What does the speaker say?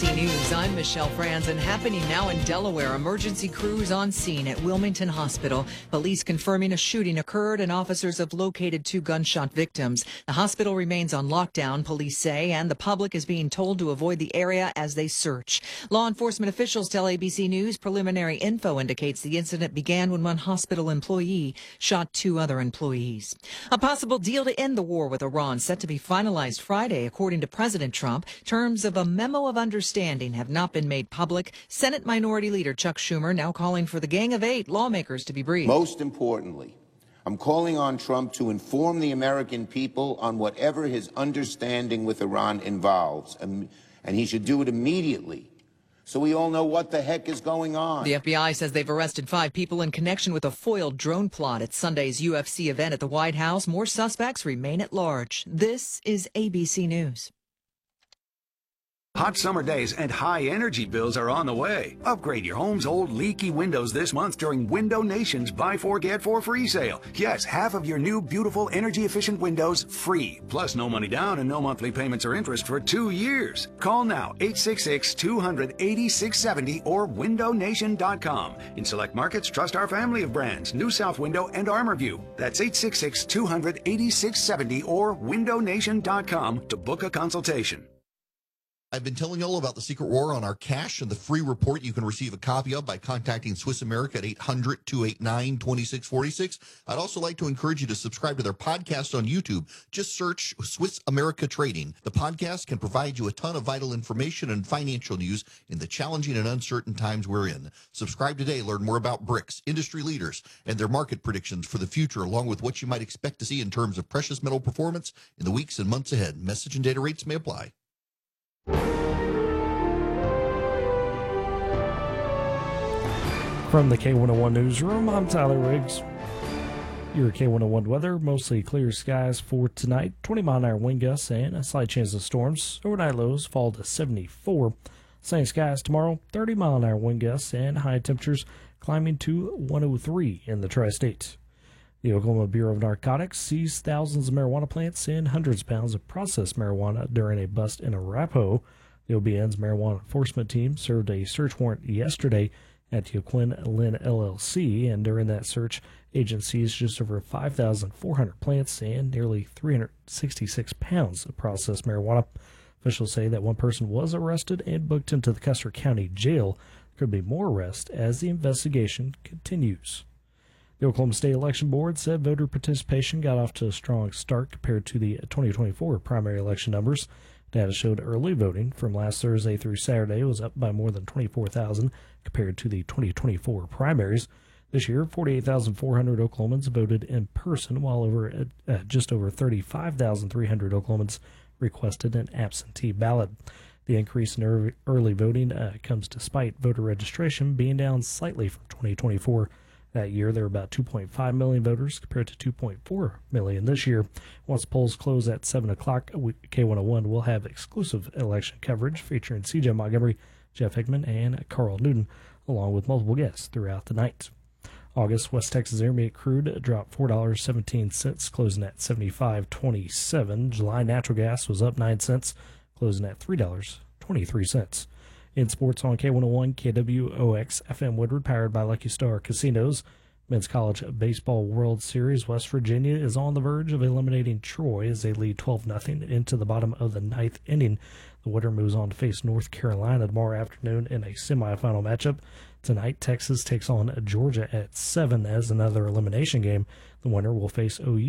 ABC News, I'm Michelle Franzen. Happening now in Delaware, emergency crews on scene at Wilmington Hospital. Police confirming a shooting occurred and officers have located 2 gunshot victims. The hospital remains on lockdown, police say, and the public is being told to avoid the area as they search. Law enforcement officials tell ABC News preliminary info indicates the incident began when one hospital employee shot 2 other employees. A possible deal to end the war with Iran set to be finalized Friday, according to President Trump. Terms of a memo of understanding have not been made public. Senate Minority Leader Chuck Schumer now calling for the Gang of 8 lawmakers to be briefed. Most importantly, I'm calling on Trump to inform the American people on whatever his understanding with Iran involves, and he should do it immediately, so we all know what the heck is going on. The FBI says they've arrested 5 people in connection with a foiled drone plot at Sunday's UFC event at the White House. More suspects remain at large. This is ABC News. Hot summer days and high energy bills are on the way. Upgrade your home's old leaky windows this month during Window Nation's Buy 4 Get 4 free sale. Yes, half of your new beautiful energy efficient windows free. Plus no money down and no monthly payments or interest for 2 years. Call now 866-200-8670 or windownation.com. In select markets, trust our family of brands, New South Window and ArmorView. That's 866-200-8670 or windownation.com to book a consultation. I've been telling you all about the secret war on our cash and the free report you can receive a copy of by contacting Swiss America at 800-289-2646. I'd also like to encourage you to subscribe to their podcast on YouTube. Just search Swiss America Trading. The podcast can provide you a ton of vital information and financial news in the challenging and uncertain times we're in. Subscribe today. Learn more about BRICS, industry leaders, and their market predictions for the future, along with what you might expect to see in terms of precious metal performance in the weeks and months ahead. Message and data rates may apply. From the K101 Newsroom, I'm Tyler Riggs. Your K101 weather, mostly clear skies for tonight. 20-mile-an-hour wind gusts and a slight chance of storms. Overnight lows fall to 74. Sunny skies tomorrow, 30-mile-an-hour wind gusts and high temperatures climbing to 103 in the tri-state. The Oklahoma Bureau of Narcotics seized thousands of marijuana plants and hundreds of pounds of processed marijuana during a bust in Arapahoe. The OBN's marijuana enforcement team served a search warrant yesterday at the O'Quinn Lynn LLC, and during that search, agents seized just over 5,400 plants and nearly 366 pounds of processed marijuana. Officials say that one person was arrested and booked into the Custer County Jail. There could be more arrests as the investigation continues. The Oklahoma State Election Board said voter participation got off to a strong start compared to the 2024 primary election numbers. Data showed early voting from last Thursday through Saturday was up by more than 24,000 compared to the 2024 primaries. This year, 48,400 Oklahomans voted in person, while just over 35,300 Oklahomans requested an absentee ballot. The increase in early voting comes despite voter registration being down slightly from 2024. That year, there were about 2.5 million voters compared to 2.4 million this year. Once polls close at 7 o'clock, K101 will have exclusive election coverage featuring C.J. Montgomery, Jeff Hickman, and Carl Newton, along with multiple guests throughout the night. August West Texas Intermediate crude dropped $4.17, closing at $75.27. July natural gas was up 9 cents, closing at $3.23. In sports on K101, KWOX FM Woodward, powered by Lucky Star Casinos. Men's College Baseball World Series, West Virginia is on the verge of eliminating Troy as they lead 12-0 into the bottom of the 9th inning. The winner moves on to face North Carolina tomorrow afternoon in a semifinal matchup. Tonight, Texas takes on Georgia at 7 as another elimination game. The winner will face OU